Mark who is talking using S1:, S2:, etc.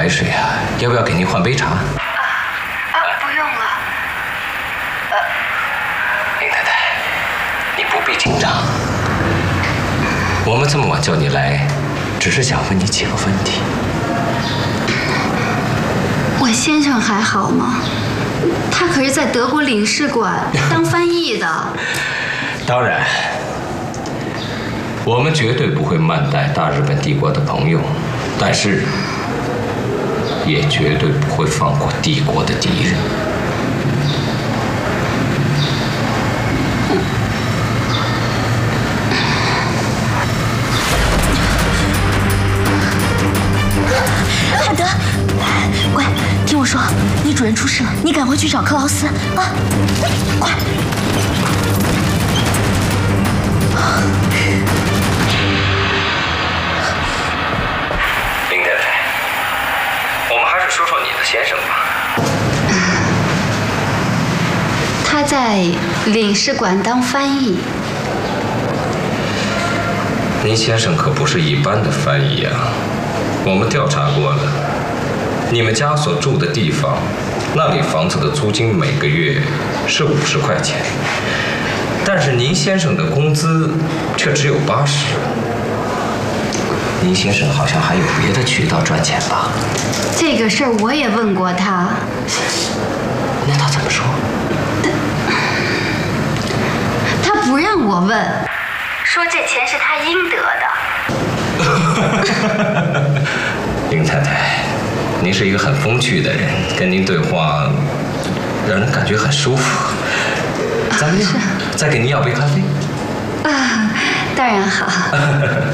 S1: 水啊，要不要给您换杯茶？
S2: 不用了。
S1: 林太太，你不必紧张。我们这么晚叫你来，只是想问你几个问题。
S2: 我先生还好吗？他可是在德国领事馆当翻译的。
S1: 当然，我们绝对不会慢待大日本帝国的朋友，但是也绝对不会放过帝国的敌人。
S3: 汉德，乖，听我说，你主人出事了，你赶快去找克劳斯啊！快！
S1: 林太太，我们还是说说你的先生吧。
S2: 他在领事馆当翻译。
S1: 您先生可不是一般的翻译啊！我们调查过了，你们家所住的地方，那里房子的租金每个月是50块钱，但是您先生的工资却只有80。您先生好像还有别的渠道赚钱吧？
S2: 这个事儿我也问过他。
S1: 那他怎么说？
S2: 他不让我问，说这钱是他应得的。
S1: 林太太，您是一个很风趣的人，跟您对话让人感觉很舒服。咱们再给您要杯咖啡。
S2: 当然好。